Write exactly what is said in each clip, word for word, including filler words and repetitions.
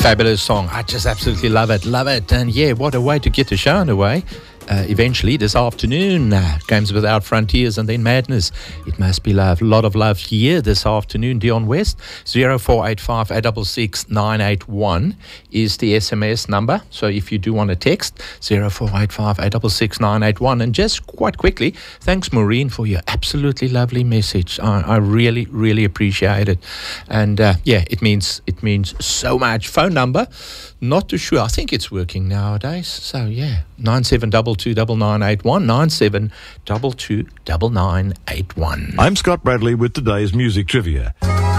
Fabulous song. I just absolutely love it. Love it. And yeah, what a way to get the show underway. Uh, eventually this afternoon, uh, Games Without Frontiers and then Madness. It must be love. A lot of love here this afternoon. Dion West, zero four eight five, eight six six, nine eight one is the S M S number. So if you do want to text, zero four eight five, eight six six, nine eight one. And just quite quickly, thanks Maureen for your absolutely lovely message. I, I really, really appreciate it. And uh, yeah, it means it means so much. Phone number, not too sure. I think it's working nowadays. So yeah, nine seven two two nine nine eight one, nine seven two two nine nine eight one. I'm Scott Bradley with today's music trivia.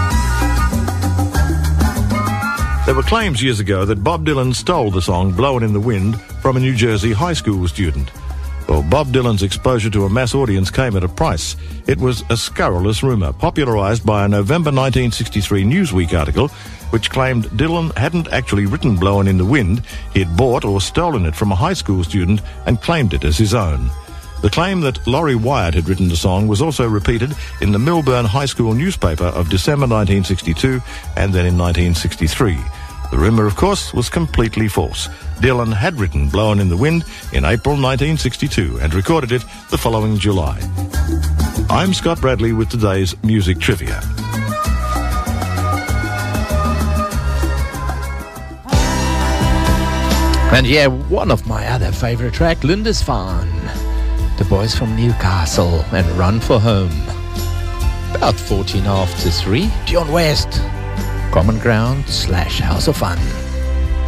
There were claims years ago that Bob Dylan stole the song Blowin' in the Wind from a New Jersey high school student. Well, Bob Dylan's exposure to a mass audience came at a price. It was a scurrilous rumour, popularised by a November nineteen sixty-three Newsweek article which claimed Dylan hadn't actually written Blowin' in the Wind. He had bought or stolen it from a high school student and claimed it as his own. The claim that Laurie Wyatt had written the song was also repeated in the Millburn High School newspaper of December nineteen sixty-two and then in nineteen sixty-three. The rumour, of course, was completely false. Dylan had written Blowin' in the Wind in April nineteen sixty-two and recorded it the following July. I'm Scott Bradley with today's music trivia. And yeah, one of my other favourite track, Lindisfarne. The Boys from Newcastle and Run for Home. About fourteen after three. Dion West. Common Ground slash House of Fun.